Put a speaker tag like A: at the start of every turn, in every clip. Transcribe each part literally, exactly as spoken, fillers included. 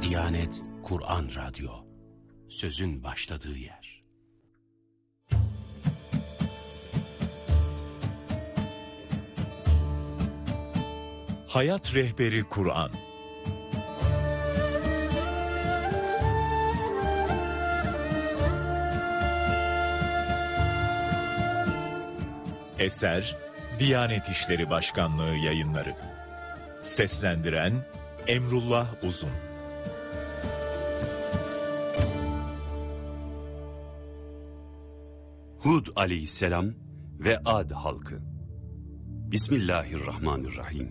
A: Diyanet Kur'an Radyo, sözün başladığı yer.
B: Hayat Rehberi Kur'an. Eser Diyanet İşleri Başkanlığı Yayınları. Seslendiren Emrullah Uzun.
C: Hud aleyhisselam ve Ad halkı. Bismillahirrahmanirrahim.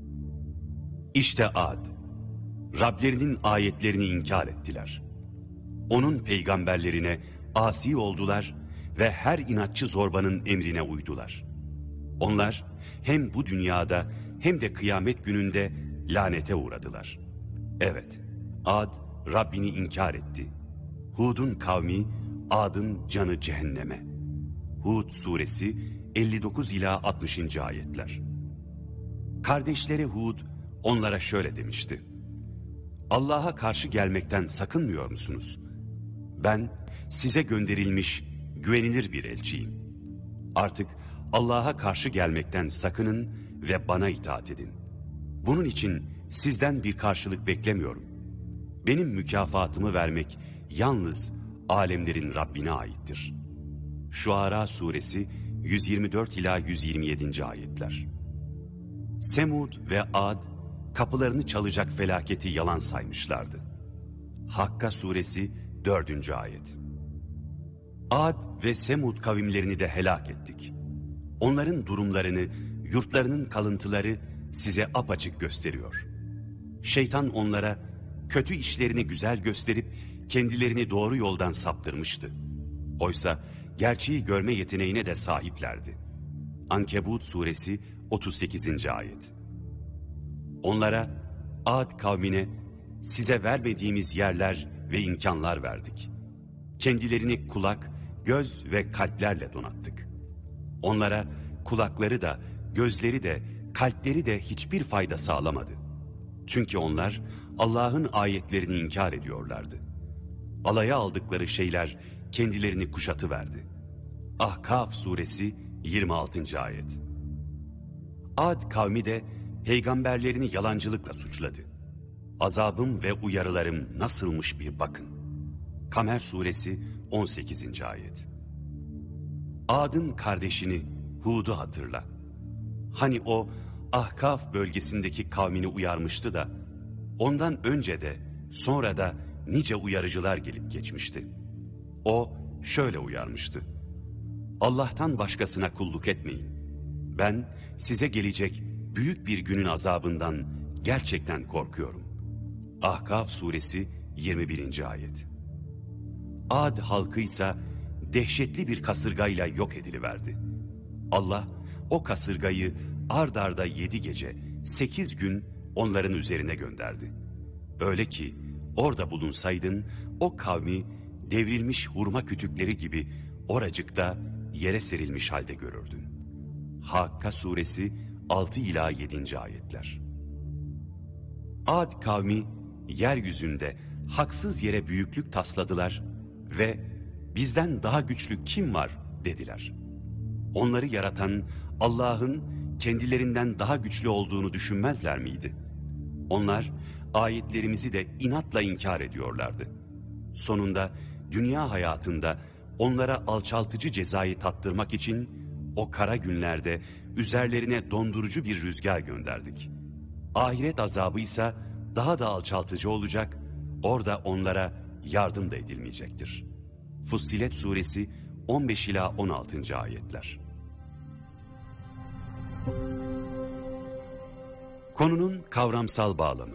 C: İşte Ad, Rablerinin ayetlerini inkar ettiler. Onun peygamberlerine asi oldular ve her inatçı zorbanın emrine uydular. Onlar hem bu dünyada hem de kıyamet gününde lanete uğradılar. Evet, Ad Rabbini inkar etti. Hud'un kavmi, Ad'ın canı cehenneme. Hud suresi elli dokuz ila altmışıncı ayetler. Kardeşleri Hud onlara şöyle demişti: Allah'a karşı gelmekten sakınmıyor musunuz? Ben size gönderilmiş güvenilir bir elçiyim. Artık Allah'a karşı gelmekten sakının ve bana itaat edin. Bunun için sizden bir karşılık beklemiyorum. Benim mükafatımı vermek yalnız alemlerin Rabbine aittir. Şuara suresi yüz yirmi dört ila yüz yirmi yedinci ayetler. Semud ve Ad kapılarını çalacak felaketi yalan saymışlardı. Hakka suresi dördüncü ayet. Ad ve Semud kavimlerini de helak ettik. Onların durumlarını, yurtlarının kalıntıları size apaçık gösteriyor. Şeytan onlara kötü işlerini güzel gösterip kendilerini doğru yoldan saptırmıştı. Oysa gerçeği görme yeteneğine de sahiplerdi. Ankebut suresi otuz sekizinci ayet. Onlara, Ad kavmine size vermediğimiz yerler ve imkanlar verdik. Kendilerini kulak, göz ve kalplerle donattık. Onlara kulakları da, gözleri de, kalpleri de hiçbir fayda sağlamadı. Çünkü onlar Allah'ın ayetlerini inkar ediyorlardı. Alaya aldıkları şeyler kendilerini kuşatıverdi. Ahkaf suresi yirmi altıncı ayet. Ad kavmi de peygamberlerini yalancılıkla suçladı. Azabım ve uyarılarım nasılmış bir bakın. Kamer suresi on sekizinci ayet. Ad'ın kardeşini Hud'u hatırla. Hani o Ahkaf bölgesindeki kavmini uyarmıştı da ondan önce de sonra da nice uyarıcılar gelip geçmişti. O şöyle uyarmıştı: Allah'tan başkasına kulluk etmeyin. Ben size gelecek büyük bir günün azabından gerçekten korkuyorum. Ahkaf suresi yirmi birinci ayet. Ad halkıysa dehşetli bir kasırgayla yok ediliverdi. Allah o kasırgayı ard arda yedi gece, sekiz gün onların üzerine gönderdi. Öyle ki orada bulunsaydın o kavmi devrilmiş hurma kütükleri gibi oracıkta yere serilmiş halde görürdün. Hakka suresi altı ila yedinci ayetler. Ad kavmi yeryüzünde haksız yere büyüklük tasladılar ve bizden daha güçlü kim var dediler. Onları yaratan Allah'ın kendilerinden daha güçlü olduğunu düşünmezler miydi? Onlar ayetlerimizi de inatla inkar ediyorlardı. Sonunda dünya hayatında onlara alçaltıcı cezayı tattırmak için o kara günlerde üzerlerine dondurucu bir rüzgar gönderdik. Ahiret azabı ise daha da alçaltıcı olacak, orada onlara yardım da edilmeyecektir. Fussilet suresi on beş ila on altıncı ayetler. Konunun kavramsal bağlamı.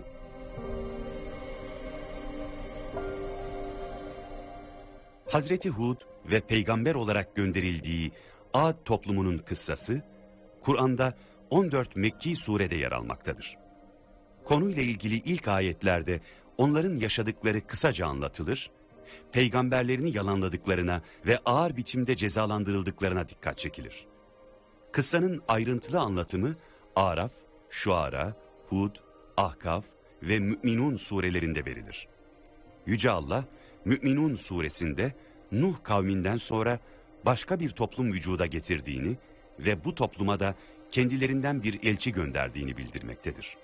C: Hazreti Hud ve peygamber olarak gönderildiği Ad toplumunun kıssası, Kur'an'da on dört Mekki surede yer almaktadır. Konuyla ilgili ilk ayetlerde onların yaşadıkları kısaca anlatılır, peygamberlerini yalanladıklarına ve ağır biçimde cezalandırıldıklarına dikkat çekilir. Kıssanın ayrıntılı anlatımı Araf, Şuara, Hud, Ahkaf, ve Mü'minun surelerinde verilir. Yüce Allah, Mü'minun suresinde Nuh kavminden sonra başka bir toplum vücuda getirdiğini ve bu topluma da kendilerinden bir elçi gönderdiğini bildirmektedir.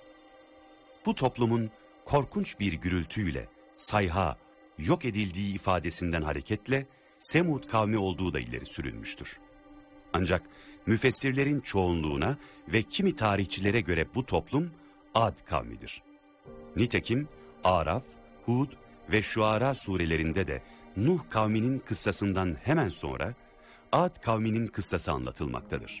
C: Bu toplumun korkunç bir gürültüyle sayha, yok edildiği ifadesinden hareketle Semud kavmi olduğu da ileri sürülmüştür. Ancak müfessirlerin çoğunluğuna ve kimi tarihçilere göre bu toplum Ad kavmidir. Nitekim Araf, Hud ve Şuara surelerinde de Nuh kavminin kıssasından hemen sonra Ad kavminin kıssası anlatılmaktadır.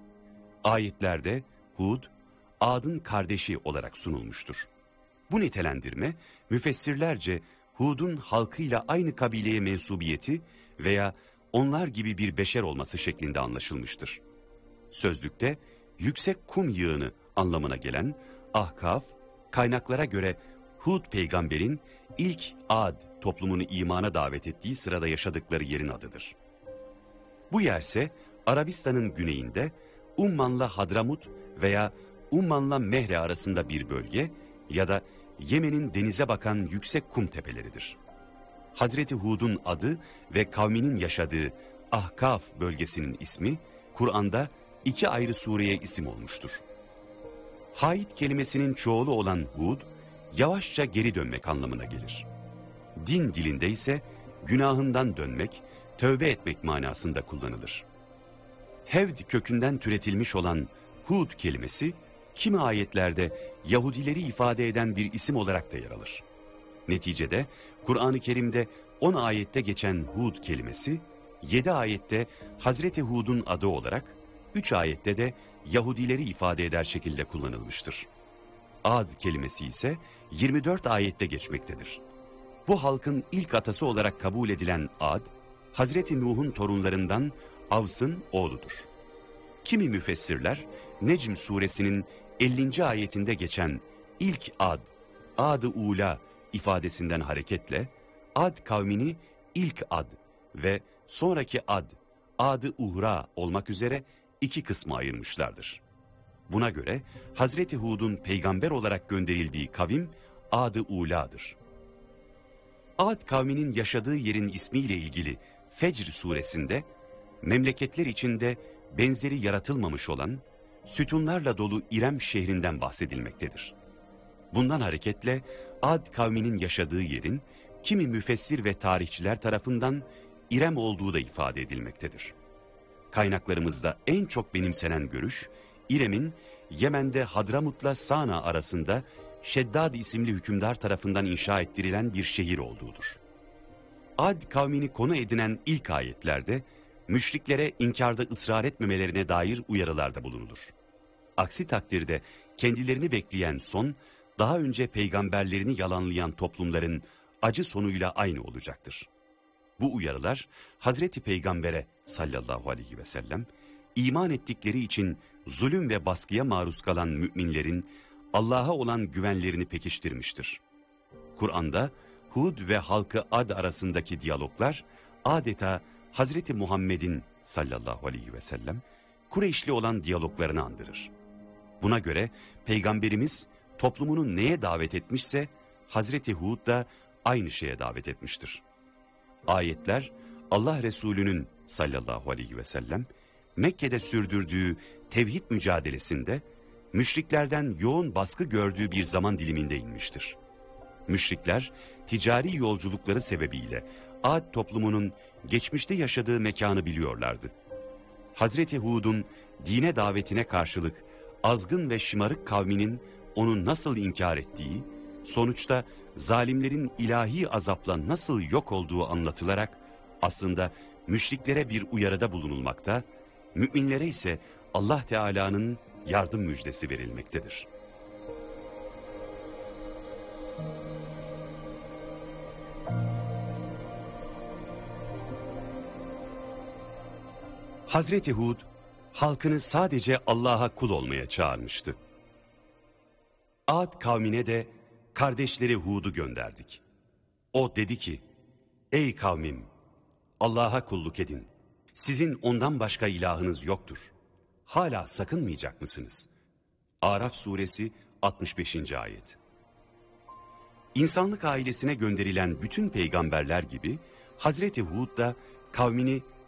C: Ayetlerde Hud, Ad'ın kardeşi olarak sunulmuştur. Bu nitelendirme müfessirlerce Hud'un halkıyla aynı kabileye mensubiyeti veya onlar gibi bir beşer olması şeklinde anlaşılmıştır. Sözlükte yüksek kum yığını anlamına gelen Ahkaf, kaynaklara göre Hud peygamberin ilk Ad toplumunu imana davet ettiği sırada yaşadıkları yerin adıdır. Bu yerse Arabistan'ın güneyinde Umman'la Hadramut veya Umman'la Mehre arasında bir bölge ya da Yemen'in denize bakan yüksek kum tepeleridir. Hazreti Hud'un adı ve kavminin yaşadığı Ahkaf bölgesinin ismi Kur'an'da iki ayrı sureye isim olmuştur. Haid kelimesinin çoğulu olan Hud, yavaşça geri dönmek anlamına gelir. Din dilinde ise günahından dönmek, tövbe etmek manasında kullanılır. Hevd kökünden türetilmiş olan Hud kelimesi, kimi ayetlerde Yahudileri ifade eden bir isim olarak da yer alır. Neticede Kur'an-ı Kerim'de on ayette geçen Hud kelimesi, yedi ayette Hazreti Hud'un adı olarak, üç ayette de Yahudileri ifade eder şekilde kullanılmıştır. Ad kelimesi ise yirmi dört ayette geçmektedir. Bu halkın ilk atası olarak kabul edilen Ad, Hazreti Nuh'un torunlarından Avs'ın oğludur. Kimi müfessirler, Necm suresinin ellinci ayetinde geçen ilk Ad, Ad-ı Ula ifadesinden hareketle, Ad kavmini ilk Ad ve sonraki Ad, Ad-ı Uhra olmak üzere iki kısma ayırmışlardır. Buna göre Hazreti Hud'un peygamber olarak gönderildiği kavim Ad-ı Ula'dır. Ad kavminin yaşadığı yerin ismiyle ilgili Fecr suresinde memleketler içinde benzeri yaratılmamış olan sütunlarla dolu İrem şehrinden bahsedilmektedir. Bundan hareketle Ad kavminin yaşadığı yerin kimi müfessir ve tarihçiler tarafından İrem olduğu da ifade edilmektedir. Kaynaklarımızda en çok benimsenen görüş, İrem'in Yemen'de Hadramut'la Sana arasında Şeddad isimli hükümdar tarafından inşa ettirilen bir şehir olduğudur. Ad kavmini konu edinen ilk ayetlerde müşriklere inkarda ısrar etmemelerine dair uyarılarda bulunulur. Aksi takdirde kendilerini bekleyen son, daha önce peygamberlerini yalanlayan toplumların acı sonuyla aynı olacaktır. Bu uyarılar Hazreti Peygamber'e sallallahu aleyhi ve sellem, iman ettikleri için zulüm ve baskıya maruz kalan müminlerin Allah'a olan güvenlerini pekiştirmiştir. Kur'an'da Hud ve halkı Ad arasındaki diyaloglar adeta Hazreti Muhammed'in sallallahu aleyhi ve sellem Kureyşli olan diyaloglarını andırır. Buna göre Peygamberimiz toplumunu neye davet etmişse Hazreti Hud da aynı şeye davet etmiştir. Ayetler Allah Resulü'nün sallallahu aleyhi ve sellem Mekke'de sürdürdüğü tevhid mücadelesinde müşriklerden yoğun baskı gördüğü bir zaman diliminde inmiştir. Müşrikler ticari yolculukları sebebiyle Ad toplumunun geçmişte yaşadığı mekanı biliyorlardı. Hazreti Hud'un dine davetine karşılık azgın ve şımarık kavminin onu nasıl inkar ettiği, sonuçta zalimlerin ilahi azapla nasıl yok olduğu anlatılarak aslında müşriklere bir uyarıda bulunulmakta, müminlere ise Allah Teala'nın yardım müjdesi verilmektedir. Hazreti Hud, halkını sadece Allah'a kul olmaya çağırmıştı. Ad kavmine de kardeşleri Hud'u gönderdik. O dedi ki, ey kavmim, Allah'a kulluk edin. Sizin ondan başka ilahınız yoktur. Hala sakınmayacak mısınız? Araf suresi altmış beşinci ayet. İnsanlık ailesine gönderilen bütün peygamberler gibi Hazreti Hud da kavmini